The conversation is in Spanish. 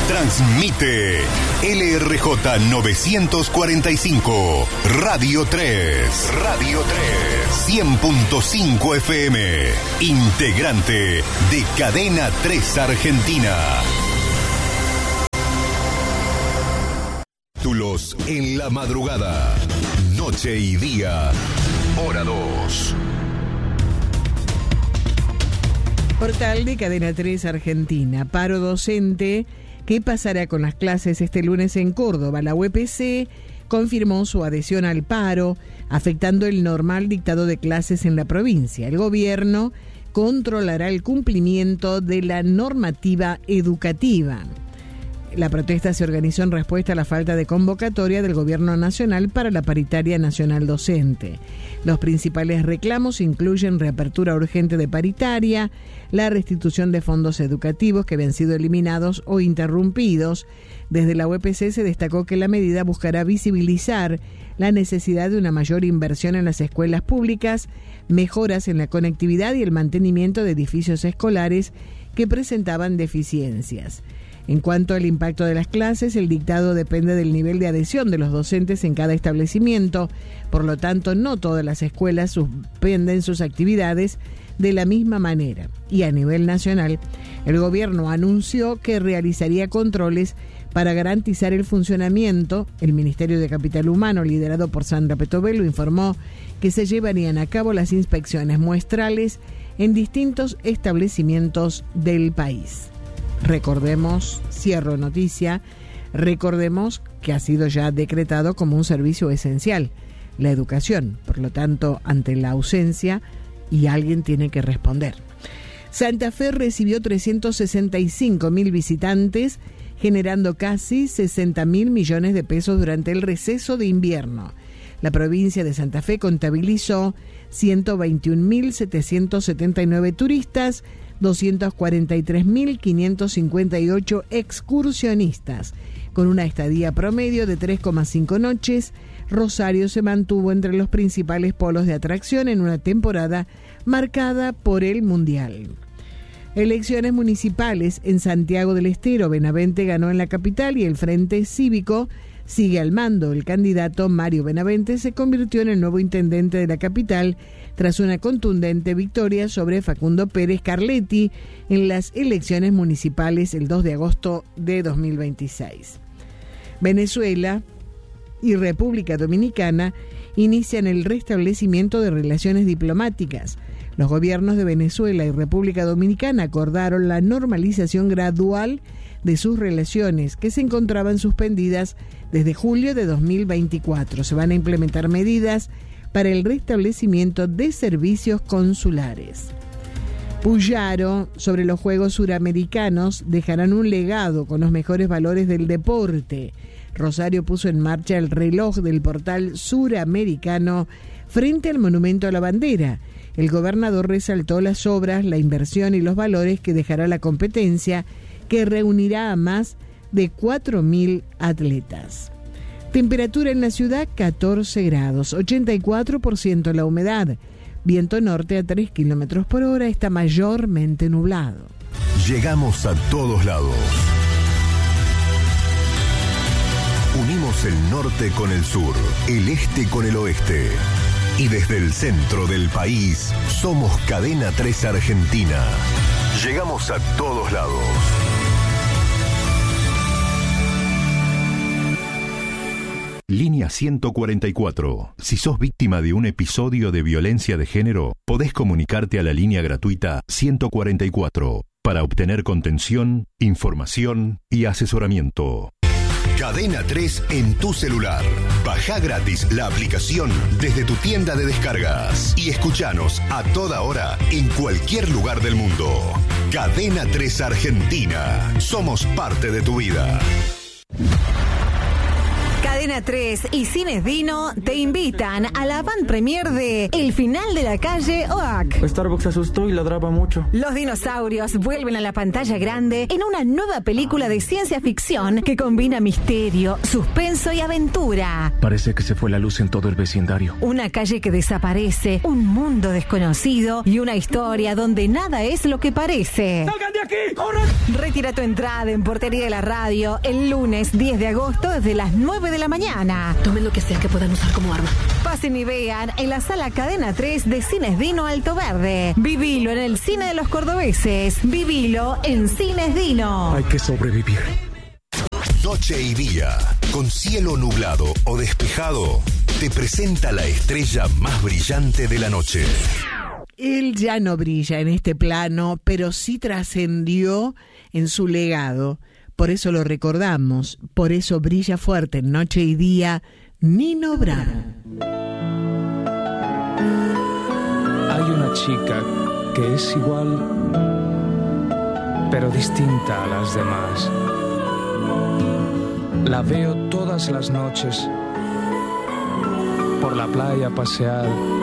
Transmite LRJ 945, Radio 3. Radio 3. 100.5 FM. Integrante de Cadena 3 Argentina. Títulos en la madrugada. Noche y día. Hora 2. Portal de Cadena 3 Argentina. Paro docente. ¿Qué pasará con las clases este lunes en Córdoba? La UPC confirmó su adhesión al paro, afectando el normal dictado de clases en la provincia. El gobierno controlará el cumplimiento de la normativa educativa. La protesta se organizó en respuesta a la falta de convocatoria del Gobierno Nacional para la paritaria nacional docente. Los principales reclamos incluyen reapertura urgente de paritaria, la restitución de fondos educativos que habían sido eliminados o interrumpidos. Desde la UPC se destacó que la medida buscará visibilizar la necesidad de una mayor inversión en las escuelas públicas, mejoras en la conectividad y el mantenimiento de edificios escolares que presentaban deficiencias. En cuanto al impacto de las clases, el dictado depende del nivel de adhesión de los docentes en cada establecimiento. Por lo tanto, no todas las escuelas suspenden sus actividades de la misma manera. Y a nivel nacional, el gobierno anunció que realizaría controles para garantizar el funcionamiento. El Ministerio de Capital Humano, liderado por Sandra Petovelo, informó que se llevarían a cabo las inspecciones muestrales en distintos establecimientos del país. Recordemos, cierro noticia, recordemos que ha sido ya decretado como un servicio esencial la educación. Por lo tanto, ante la ausencia, y alguien tiene que responder. Santa Fe recibió 365.000 visitantes, generando casi 60.000 millones de pesos durante el receso de invierno. La provincia de Santa Fe contabilizó 121.779 turistas, 243.558 excursionistas. Con una estadía promedio de 3,5 noches, Rosario se mantuvo entre los principales polos de atracción en una temporada marcada por el Mundial. Elecciones municipales en Santiago del Estero. Benavente ganó en la capital y el Frente Cívico sigue al mando. El candidato Mario Benavente se convirtió en el nuevo intendente de la capital tras una contundente victoria sobre Facundo Pérez Carletti en las elecciones municipales el 2 de agosto de 2026. Venezuela y República Dominicana inician el restablecimiento de relaciones diplomáticas. Los gobiernos de Venezuela y República Dominicana acordaron la normalización gradual de sus relaciones, que se encontraban suspendidas desde julio de 2024. Se van a implementar medidas para el restablecimiento de servicios consulares. Puyaro, sobre los Juegos Suramericanos, dejarán un legado con los mejores valores del deporte. Rosario puso en marcha el reloj del portal suramericano frente al Monumento a la Bandera. El gobernador resaltó las obras, la inversión y los valores que dejará la competencia, que reunirá a más de 4.000 atletas. Temperatura en la ciudad 14 grados, 84% la humedad, viento norte a 3 kilómetros por hora, está mayormente nublado. Llegamos a todos lados. Unimos el norte con el sur, el este con el oeste. Y desde el centro del país, somos Cadena 3 Argentina. Llegamos a todos lados. Línea 144. Si sos víctima de un episodio de violencia de género, podés comunicarte a la línea gratuita 144 para obtener contención, información y asesoramiento. Cadena 3 en tu celular. Bajá gratis la aplicación desde tu tienda de descargas y escuchanos a toda hora en cualquier lugar del mundo. Cadena 3 Argentina. Somos parte de tu vida. Cadena Cadena 3 y Cines Dino te invitan a la avant premier de El final de la calle Oak. Starbucks se asustó y ladraba mucho. Los dinosaurios vuelven a la pantalla grande en una nueva película de ciencia ficción que combina misterio, suspenso y aventura. Parece que se fue la luz en todo el vecindario. Una calle que desaparece, un mundo desconocido y una historia donde nada es lo que parece. ¡Salgan de aquí! ¡Corran! Retira tu entrada en Portería de la Radio el lunes 10 de agosto desde las 9 de la mañana. Tomen lo que sea que puedan usar como arma. Pasen y vean en la sala Cadena 3 de Cines Dino Alto Verde. Vivilo en el cine de los cordobeses. Vivilo en Cines Dino. Hay que sobrevivir. Noche y día, con cielo nublado o despejado, te presenta la estrella más brillante de la noche. Él ya no brilla en este plano, pero sí trascendió en su legado. Por eso lo recordamos, por eso brilla fuerte en Noche y Día Nino Bravo. Hay una chica que es igual, pero distinta a las demás. La veo todas las noches por la playa pasear